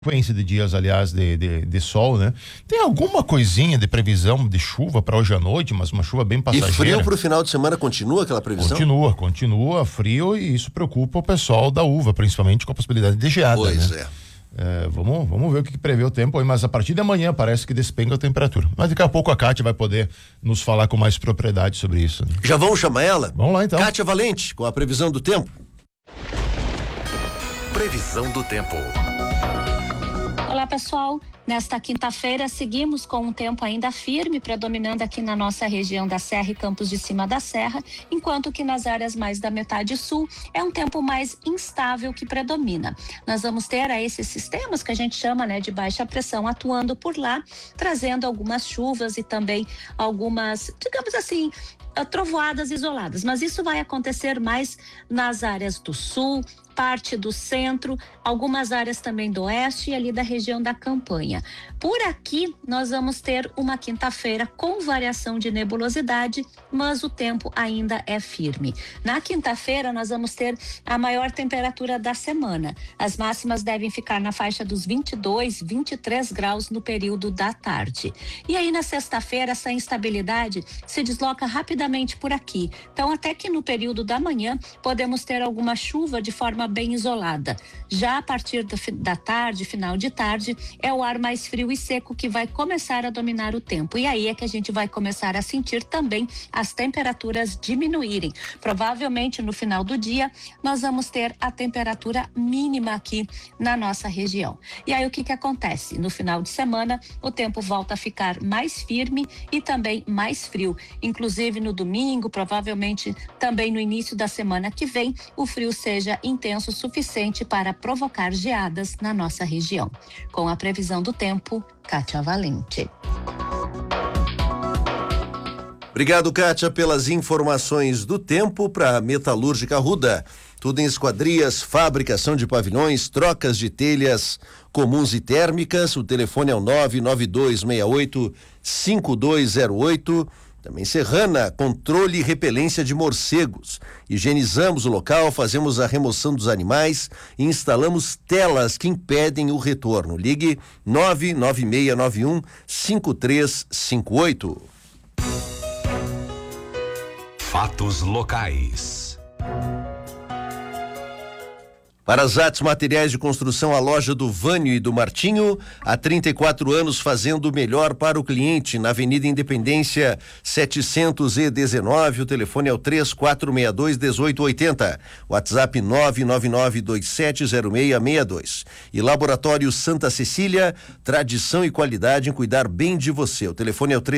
Sequência de dias, aliás, de sol, né? Tem alguma coisinha de previsão de chuva para hoje à noite, mas uma chuva bem passageira. E frio pro final de semana continua aquela previsão? Continua frio, e isso preocupa o pessoal da uva, principalmente com a possibilidade de geada. Pois né? Vamos ver o que prevê o tempo aí, mas a partir de amanhã parece que despenga a temperatura. Mas daqui a pouco a Kátia vai poder nos falar com mais propriedade sobre isso. Né? Já vamos chamar ela? Vamos lá então. Kátia Valente, com a previsão do tempo. Previsão do tempo. Olá, pessoal. Nesta quinta-feira, seguimos com um tempo ainda firme, predominando aqui na nossa região da Serra e Campos de Cima da Serra, enquanto que nas áreas mais da metade sul é um tempo mais instável que predomina. Nós vamos ter esses sistemas que a gente chama, de baixa pressão atuando por lá, trazendo algumas chuvas e também algumas, digamos assim, trovoadas isoladas, mas isso vai acontecer mais nas áreas do sul, parte do centro, algumas áreas também do oeste e ali da região da Campanha. Por aqui, nós vamos ter uma quinta-feira com variação de nebulosidade, mas o tempo ainda é firme. Na quinta-feira, nós vamos ter a maior temperatura da semana. As máximas devem ficar na faixa dos 22, 23 graus no período da tarde. E aí, na sexta-feira, essa instabilidade se desloca rapidamente por aqui. Então, até que no período da manhã, podemos ter alguma chuva de forma bem isolada. Já a partir da tarde, final de tarde, é o ar mais frio e seco que vai começar a dominar o tempo. E aí é que a gente vai começar a sentir também as temperaturas diminuírem. Provavelmente no final do dia, nós vamos ter a temperatura mínima aqui na nossa região. E aí o que acontece? No final de semana, o tempo volta a ficar mais firme e também mais frio. Inclusive no domingo, provavelmente também no início da semana que vem, o frio seja intenso o suficiente para provocar geadas na nossa região. Com a previsão do tempo, Kátia Valente. Obrigado, Kátia, pelas informações do tempo para a Metalúrgica Arruda. Tudo em esquadrias, fabricação de pavilhões, trocas de telhas comuns e térmicas. O telefone é o 99268-5208. Também Serrana, controle e repelência de morcegos. Higienizamos o local, fazemos a remoção dos animais e instalamos telas que impedem o retorno. Ligue 99691-5358. Fatos locais. Para as artes materiais de construção, a loja do Vânio e do Martinho, há 34 anos fazendo o melhor para o cliente, na Avenida Independência 719, o telefone é o 3462-1880, WhatsApp 999270662. E Laboratório Santa Cecília, tradição e qualidade em cuidar bem de você, o telefone é o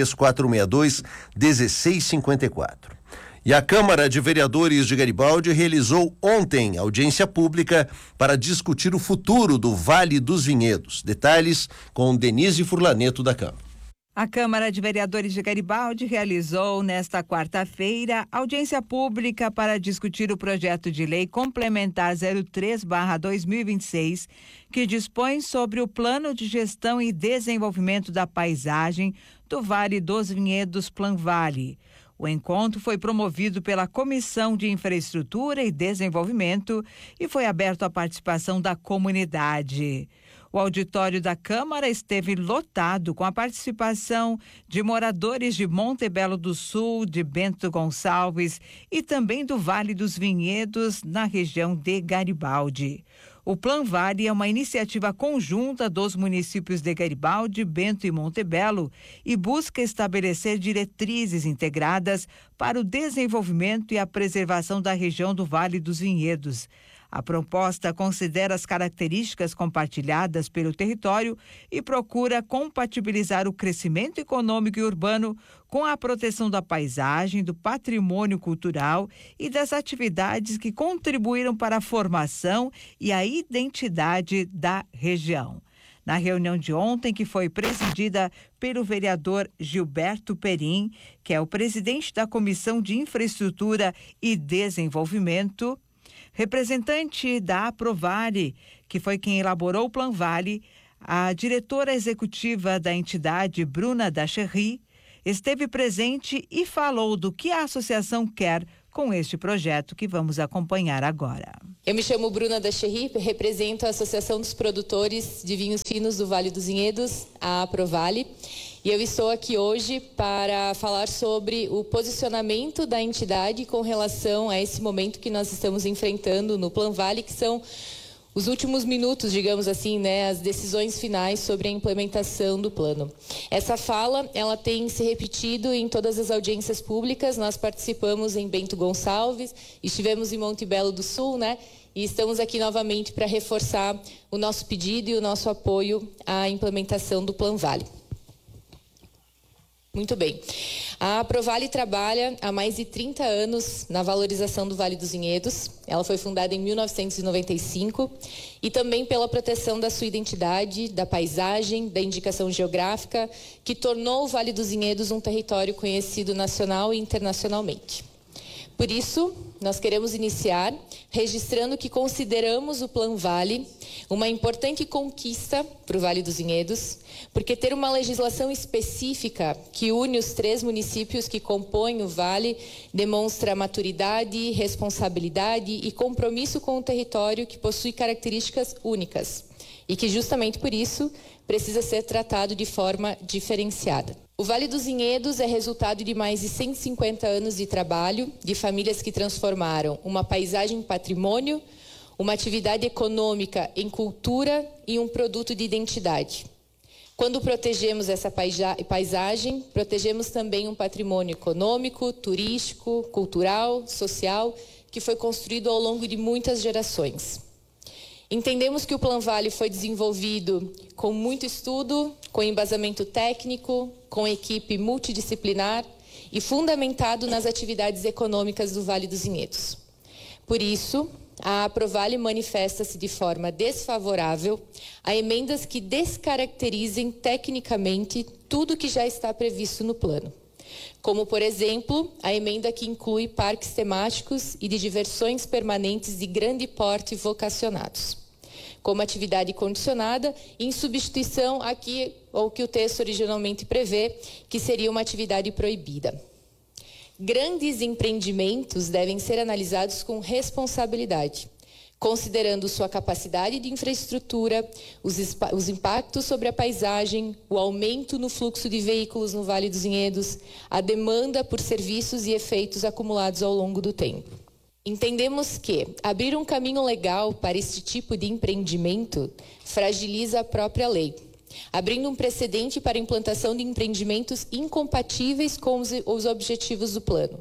3462-1654. E a Câmara de Vereadores de Garibaldi realizou ontem audiência pública para discutir o futuro do Vale dos Vinhedos. Detalhes com Denise Furlaneto da Câmara. A Câmara de Vereadores de Garibaldi realizou nesta quarta-feira audiência pública para discutir o projeto de lei complementar 03/2026, que dispõe sobre o plano de gestão e desenvolvimento da paisagem do Vale dos Vinhedos Planvale. O encontro foi promovido pela Comissão de Infraestrutura e Desenvolvimento e foi aberto à participação da comunidade. O auditório da Câmara esteve lotado com a participação de moradores de Montebello do Sul, de Bento Gonçalves e também do Vale dos Vinhedos, na região de Garibaldi. O Planvale é uma iniciativa conjunta dos municípios de Garibaldi, Bento e Montebello e busca estabelecer diretrizes integradas para o desenvolvimento e a preservação da região do Vale dos Vinhedos. A proposta considera as características compartilhadas pelo território e procura compatibilizar o crescimento econômico e urbano com a proteção da paisagem, do patrimônio cultural e das atividades que contribuíram para a formação e a identidade da região. Na reunião de ontem, que foi presidida pelo vereador Gilberto Perim, que é o presidente da Comissão de Infraestrutura e Desenvolvimento, representante da Aprovale, que foi quem elaborou o Planvale, a diretora executiva da entidade, Bruna Dacherry, esteve presente e falou do que a associação quer com este projeto que vamos acompanhar agora. Eu me chamo Bruna Dacherry, represento a Associação dos Produtores de Vinhos Finos do Vale dos Vinhedos, a Aprovale, e eu estou aqui hoje para falar sobre o posicionamento da entidade com relação a esse momento que nós estamos enfrentando no Planvale, que são os últimos minutos, digamos assim, né, as decisões finais sobre a implementação do plano. Essa fala, ela tem se repetido em todas as audiências públicas. Nós participamos em Bento Gonçalves, estivemos em Monte Belo do Sul, né, e estamos aqui novamente para reforçar o nosso pedido e o nosso apoio à implementação do Planvale. Muito bem. A Aprovale trabalha há mais de 30 anos na valorização do Vale dos Vinhedos. Ela foi fundada em 1995 e também pela proteção da sua identidade, da paisagem, da indicação geográfica, que tornou o Vale dos Vinhedos um território conhecido nacional e internacionalmente. Por isso, nós queremos iniciar registrando que consideramos o Planvale uma importante conquista para o Vale dos Vinhedos, porque ter uma legislação específica que une os 3 municípios que compõem o Vale demonstra maturidade, responsabilidade e compromisso com o território que possui características únicas e que justamente por isso precisa ser tratado de forma diferenciada. O Vale dos Vinhedos é resultado de mais de 150 anos de trabalho de famílias que transformaram uma paisagem em patrimônio, uma atividade econômica em cultura e um produto de identidade. Quando protegemos essa paisagem, protegemos também um patrimônio econômico, turístico, cultural, social, que foi construído ao longo de muitas gerações. Entendemos que o Planvale foi desenvolvido com muito estudo, com embasamento técnico, com equipe multidisciplinar e fundamentado nas atividades econômicas do Vale dos Vinhedos. Por isso, a Aprovale manifesta-se de forma desfavorável a emendas que descaracterizem tecnicamente tudo que já está previsto no plano. Como, por exemplo, a emenda que inclui parques temáticos e de diversões permanentes de grande porte vocacionados, como atividade condicionada, em substituição ao que o texto originalmente prevê, que seria uma atividade proibida. Grandes empreendimentos devem ser analisados com responsabilidade, considerando sua capacidade de infraestrutura, os impactos sobre a paisagem, o aumento no fluxo de veículos no Vale dos Vinhedos, a demanda por serviços e efeitos acumulados ao longo do tempo. Entendemos que abrir um caminho legal para este tipo de empreendimento fragiliza a própria lei, abrindo um precedente para a implantação de empreendimentos incompatíveis com os objetivos do plano,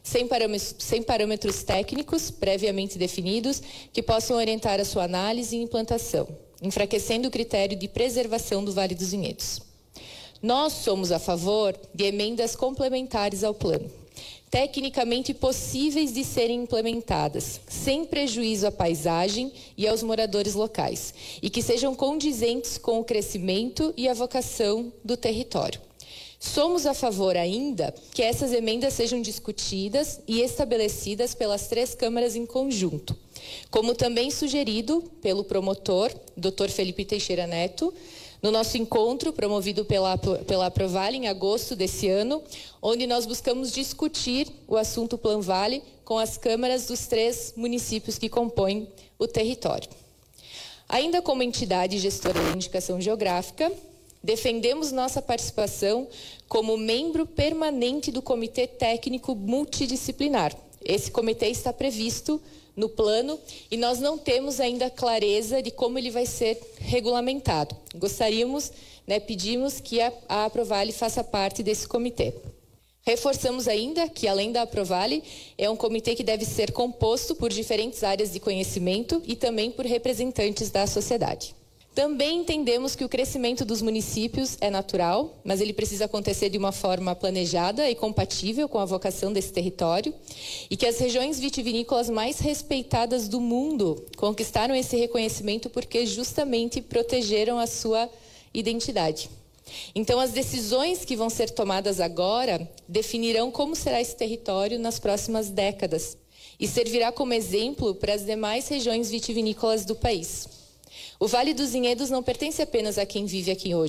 sem parâmetros técnicos previamente definidos que possam orientar a sua análise e implantação, enfraquecendo o critério de preservação do Vale dos Vinhedos. Nós somos a favor de emendas complementares ao plano, tecnicamente possíveis de serem implementadas, sem prejuízo à paisagem e aos moradores locais, e que sejam condizentes com o crescimento e a vocação do território. Somos a favor ainda que essas emendas sejam discutidas e estabelecidas pelas 3 câmaras em conjunto, como também sugerido pelo promotor, Dr. Felipe Teixeira Neto, no nosso encontro promovido pela Aprovale em agosto desse ano, onde nós buscamos discutir o assunto Planvale com as câmaras dos 3 municípios que compõem o território. Ainda como entidade gestora de indicação geográfica, defendemos nossa participação como membro permanente do Comitê Técnico Multidisciplinar. Esse comitê está previsto no plano e nós não temos ainda clareza de como ele vai ser regulamentado. Gostaríamos, pedimos que a Aprovale faça parte desse comitê. Reforçamos ainda que, além da Aprovale, é um comitê que deve ser composto por diferentes áreas de conhecimento e também por representantes da sociedade. Também entendemos que o crescimento dos municípios é natural, mas ele precisa acontecer de uma forma planejada e compatível com a vocação desse território, e que as regiões vitivinícolas mais respeitadas do mundo conquistaram esse reconhecimento porque justamente protegeram a sua identidade. Então, as decisões que vão ser tomadas agora definirão como será esse território nas próximas décadas e servirá como exemplo para as demais regiões vitivinícolas do país. O Vale dos Vinhedos não pertence apenas a quem vive aqui hoje.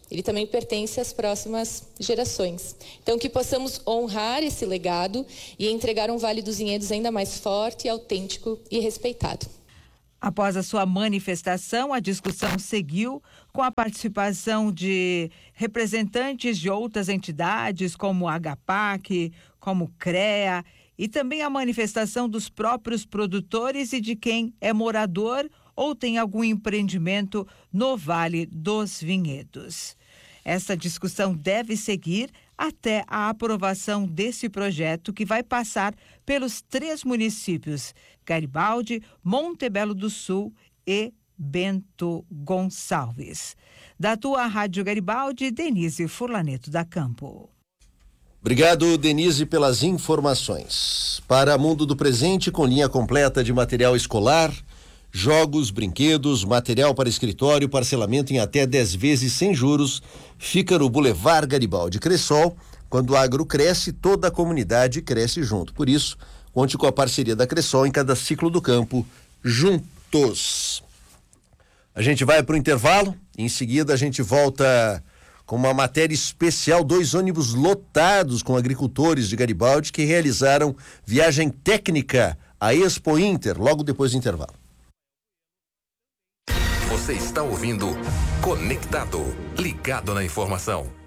ele também pertence às próximas gerações. Então, que possamos honrar esse legado e entregar um Vale dos Vinhedos ainda mais forte, autêntico e respeitado. Após a sua manifestação, a discussão seguiu com a participação de representantes de outras entidades, como a HPAC, como CREA, e também a manifestação dos próprios produtores e de quem é morador ou tem algum empreendimento no Vale dos Vinhedos. Essa discussão deve seguir até a aprovação desse projeto, que vai passar pelos 3 municípios: Garibaldi, Montebello do Sul e Bento Gonçalves. Da tua Rádio Garibaldi, Denise Furlaneto da Campo. Obrigado, Denise, pelas informações. Para Mundo do Presente, com linha completa de material escolar, jogos, brinquedos, material para escritório, parcelamento em até 10 vezes sem juros, fica no Boulevard Garibaldi. Cressol, quando o agro cresce, toda a comunidade cresce junto. Por isso, conte com a parceria da Cressol em cada ciclo do campo, juntos. A gente vai para o intervalo, em seguida a gente volta com uma matéria especial, 2 ônibus lotados com agricultores de Garibaldi que realizaram viagem técnica à Expo Inter, logo depois do intervalo. Você está ouvindo Conectado, ligado na informação.